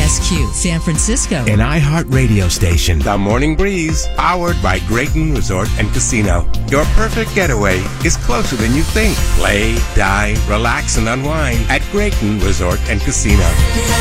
KSQ, San Francisco. An iHeart radio station. The Morning Breeze, powered by Grayton Resort and Casino. Your perfect getaway is closer than you think. Play, dine, relax, and unwind at Grayton Resort and Casino.